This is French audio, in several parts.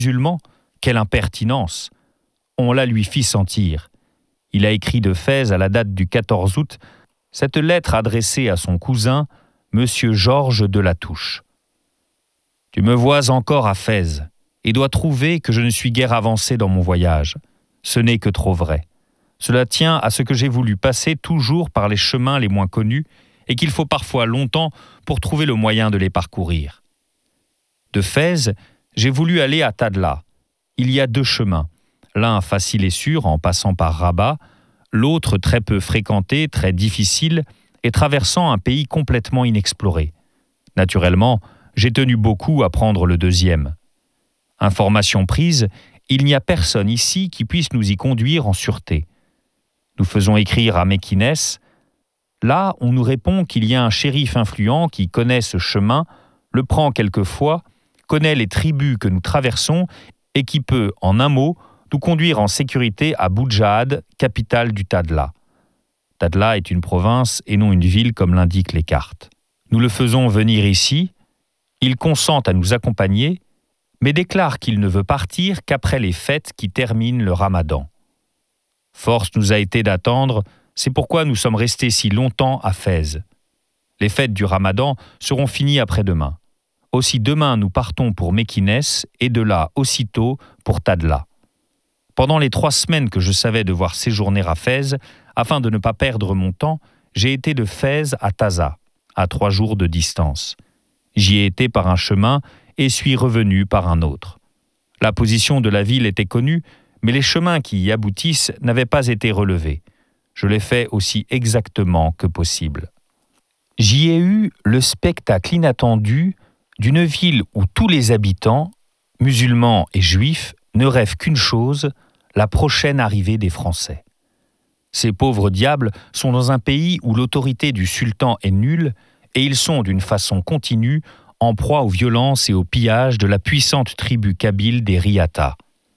Musulman, quelle impertinence! On la lui fit sentir. Il a écrit de Fès à la date du 14 août cette lettre adressée à son cousin, Monsieur Georges de La Touche. « Tu me vois encore à Fès et dois trouver que je ne suis guère avancé dans mon voyage. Ce n'est que trop vrai. Cela tient à ce que j'ai voulu passer toujours par les chemins les moins connus et qu'il faut parfois longtemps pour trouver le moyen de les parcourir. De Fès, j'ai voulu aller à Tadla. Il y a 2 chemins, l'un facile et sûr en passant par Rabat, l'autre très peu fréquenté, très difficile et traversant un pays complètement inexploré. Naturellement, j'ai tenu beaucoup à prendre le 2e. Information prise, il n'y a personne ici qui puisse nous y conduire en sûreté. Nous faisons écrire à Méquinès. Là, on nous répond qu'il y a un shérif influent qui connaît ce chemin, le prend quelquefois, connaît les tribus que nous traversons et qui peut, en un mot, nous conduire en sécurité à Boudjahad, capitale du Tadla. Tadla est une province et non une ville comme l'indiquent les cartes. Nous le faisons venir ici, il consent à nous accompagner, mais déclare qu'il ne veut partir qu'après les fêtes qui terminent le Ramadan. Force nous a été d'attendre, c'est pourquoi nous sommes restés si longtemps à Fès. Les fêtes du Ramadan seront finies après-demain. Aussi demain nous partons pour Méquinès et de là aussitôt pour Tadla. Pendant les 3 semaines que je savais devoir séjourner à Fès, afin de ne pas perdre mon temps, j'ai été de Fès à Taza, à 3 jours de distance. J'y ai été par un chemin et suis revenu par un autre. La position de la ville était connue, mais les chemins qui y aboutissent n'avaient pas été relevés. Je l'ai fait aussi exactement que possible. J'y ai eu le spectacle inattendu d'une ville où tous les habitants, musulmans et juifs, ne rêvent qu'une chose, la prochaine arrivée des Français. Ces pauvres diables sont dans un pays où l'autorité du sultan est nulle et ils sont d'une façon continue en proie aux violences et au pillage de la puissante tribu kabyle des Riata.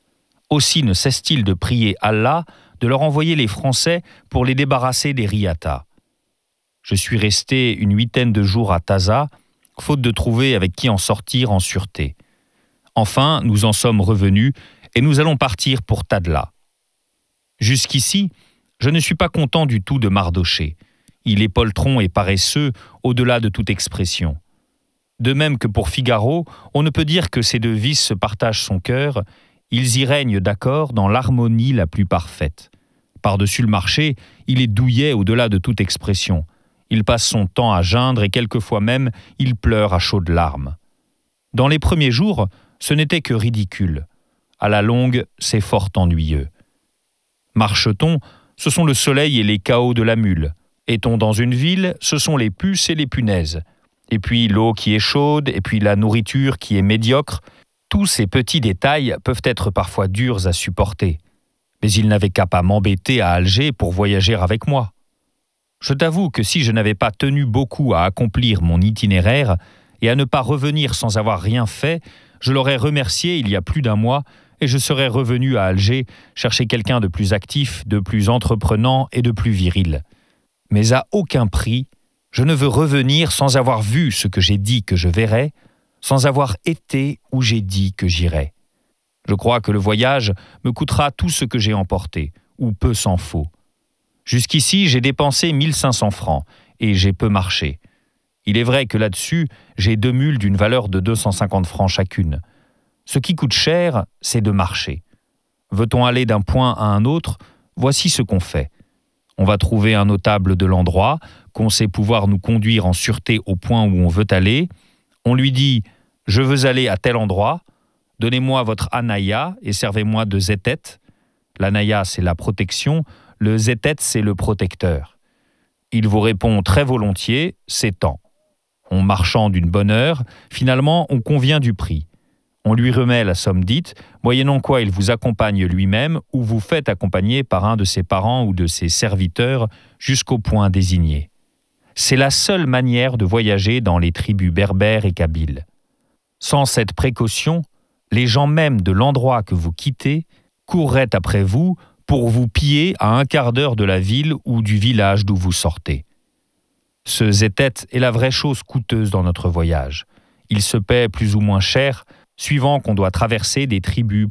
Aussi ne cesse-t-il de prier Allah de leur envoyer les Français pour les débarrasser des Riata. Je suis resté une 8aine de jours à Taza, faute de trouver avec qui en sortir en sûreté. Enfin, nous en sommes revenus et nous allons partir pour Tadla. Jusqu'ici, je ne suis pas content du tout de Mardochée. Il est poltron et paresseux au-delà de toute expression. De même que pour Figaro, on ne peut dire que ces 2 vices se partagent son cœur, ils y règnent d'accord dans l'harmonie la plus parfaite. Par-dessus le marché, il est douillet au-delà de toute expression. Il passe son temps à geindre et quelquefois même, il pleure à chaudes larmes. Dans les premiers jours, ce n'était que ridicule. À la longue, c'est fort ennuyeux. Marche-t-on, ce sont le soleil et les cahots de la mule. Est-on dans une ville, ce sont les puces et les punaises. Et puis l'eau qui est chaude, et puis la nourriture qui est médiocre. Tous ces petits détails peuvent être parfois durs à supporter. Mais il n'avait qu'à pas m'embêter à Alger pour voyager avec moi. Je t'avoue que si je n'avais pas tenu beaucoup à accomplir mon itinéraire et à ne pas revenir sans avoir rien fait, je l'aurais remercié il y a plus d'1 mois et je serais revenu à Alger chercher quelqu'un de plus actif, de plus entreprenant et de plus viril. Mais à aucun prix, je ne veux revenir sans avoir vu ce que j'ai dit que je verrais, sans avoir été où j'ai dit que j'irais. Je crois que le voyage me coûtera tout ce que j'ai emporté, ou peu s'en faut. Jusqu'ici, j'ai dépensé 1500 francs, et j'ai peu marché. Il est vrai que là-dessus, j'ai 2 mules d'une valeur de 250 francs chacune. Ce qui coûte cher, c'est de marcher. Veut-on aller d'un point à un autre, voici ce qu'on fait. On va trouver un notable de l'endroit, qu'on sait pouvoir nous conduire en sûreté au point où on veut aller. On lui dit « Je veux aller à tel endroit, donnez-moi votre anaya et servez-moi de zetet ». L'anaya, c'est la protection, le zetet, c'est le protecteur. Il vous répond très volontiers « C'est tant ». On marchand d'une bonne heure, finalement, on convient du prix. On lui remet la somme dite, moyennant quoi il vous accompagne lui-même ou vous fait accompagner par un de ses parents ou de ses serviteurs jusqu'au point désigné. C'est la seule manière de voyager dans les tribus berbères et kabyles. Sans cette précaution, les gens même de l'endroit que vous quittez courraient après vous pour vous piller à 1/4 d'heure de la ville ou du village d'où vous sortez. Ce zetet est la vraie chose coûteuse dans notre voyage. Il se paie plus ou moins cher, suivant qu'on doit traverser des tribus